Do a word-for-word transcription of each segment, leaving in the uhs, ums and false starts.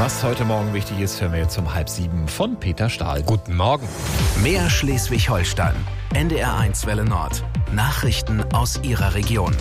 Was heute Morgen wichtig ist, hören wir jetzt um halb sieben von Peter Stahl. Guten Morgen. Mehr Schleswig-Holstein. N D R eins Welle Nord. Nachrichten aus Ihrer Region.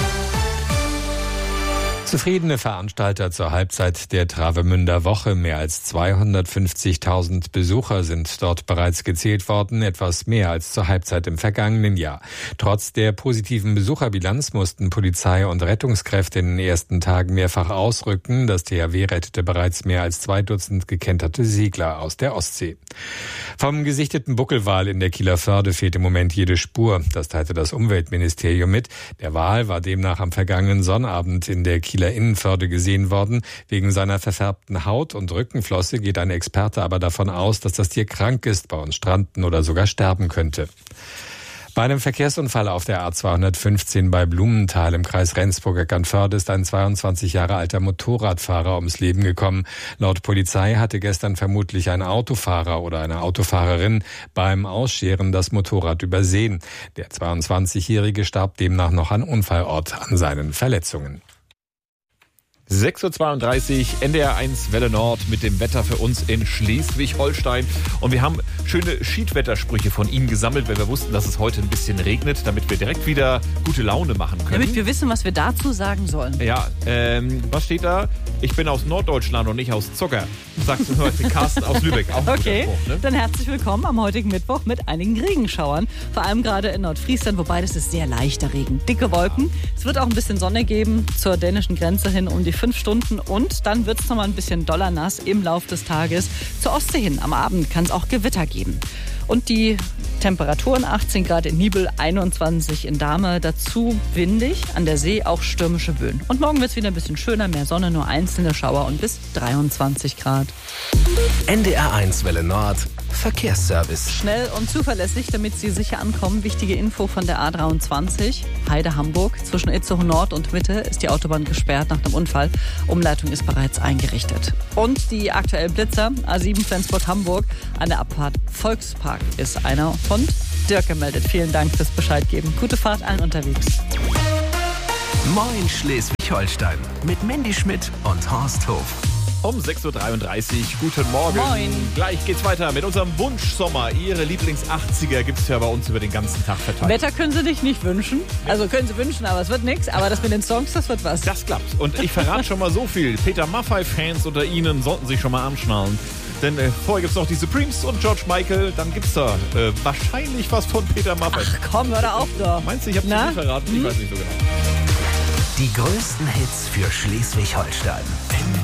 Zufriedene Veranstalter zur Halbzeit der Travemünder Woche. Mehr als zweihundertfünfzigtausend Besucher sind dort bereits gezählt worden, etwas mehr als zur Halbzeit im vergangenen Jahr. Trotz der positiven Besucherbilanz mussten Polizei und Rettungskräfte in den ersten Tagen mehrfach ausrücken. Das T H W rettete bereits mehr als zwei Dutzend gekenterte Segler aus der Ostsee. Vom gesichteten Buckelwal in der Kieler Förde fehlt im Moment jede Spur. Das teilte das Umweltministerium mit. Der Wal war demnach am vergangenen Sonnabend in der Kieler Innenförde gesehen worden. Wegen seiner verfärbten Haut und Rückenflosse geht ein Experte aber davon aus, dass das Tier krank ist, bei uns stranden oder sogar sterben könnte. Bei einem Verkehrsunfall auf der A zweihundertfünfzehn bei Blumenthal im Kreis Rendsburg-Eckernförde ist ein zweiundzwanzig Jahre alter Motorradfahrer ums Leben gekommen. Laut Polizei hatte gestern vermutlich ein Autofahrer oder eine Autofahrerin beim Ausscheren das Motorrad übersehen. Der zweiundzwanzigjährige starb demnach noch am Unfallort an seinen Verletzungen. sechs Uhr zweiunddreißig, N D R eins Welle Nord mit dem Wetter für uns in Schleswig-Holstein. Und wir haben schöne Schiedwettersprüche von Ihnen gesammelt, weil wir wussten, dass es heute ein bisschen regnet, damit wir direkt wieder gute Laune machen können. Damit wir wissen, was wir dazu sagen sollen. Ja, ähm, was steht da? Ich bin aus Norddeutschland und nicht aus Zucker, sagt heute Carsten aus Lübeck. Auch ein okay, guter Spruch, ne? Dann herzlich willkommen am heutigen Mittwoch mit einigen Regenschauern. Vor allem gerade in Nordfriesland, wobei das ist sehr leichter Regen. Dicke Wolken. Es wird auch ein bisschen Sonne geben zur dänischen Grenze hin um die fünf Stunden. Und dann wird es nochmal ein bisschen doller nass im Lauf des Tages. Zur Ostsee hin am Abend kann es auch Gewitter geben. Und die Temperaturen achtzehn Grad in Nibel, einundzwanzig in Dahme, dazu windig, an der See auch stürmische Böen. Und morgen wird es wieder ein bisschen schöner, mehr Sonne, nur einzelne Schauer und bis dreiundzwanzig Grad. N D R eins Welle Nord. Verkehrsservice. Schnell und zuverlässig, damit Sie sicher ankommen. Wichtige Info von der A dreiundzwanzig, Heide-Hamburg. Zwischen Itzehoe Nord und Mitte ist die Autobahn gesperrt nach einem Unfall. Umleitung ist bereits eingerichtet. Und die aktuellen Blitzer, A sieben Flensburg-Hamburg, an der Abfahrt Volkspark ist einer von Dirk gemeldet. Vielen Dank fürs Bescheid geben. Gute Fahrt allen unterwegs. Moin Schleswig-Holstein mit Mandy Schmidt und Horst Hof. Um sechs Uhr dreiunddreißig, guten Morgen. Moin. Gleich geht's weiter mit unserem Wunschsommer. Ihre Lieblings-achtziger gibt's ja bei uns über den ganzen Tag verteilt. Wetter können Sie sich nicht wünschen. Also können Sie wünschen, aber es wird nichts. Aber das mit den Songs, das wird was. Das klappt. Und ich verrate schon mal so viel. Peter Maffay-Fans unter Ihnen sollten sich schon mal anschnallen. Denn äh, vorher gibt's noch die Supremes und George Michael. Dann gibt's da äh, wahrscheinlich was von Peter Maffay. Ach komm, hör da auf doch. Meinst du, ich hab's dir nicht verraten? Ich Hm? weiß nicht so genau. Die größten Hits für Schleswig-Holstein.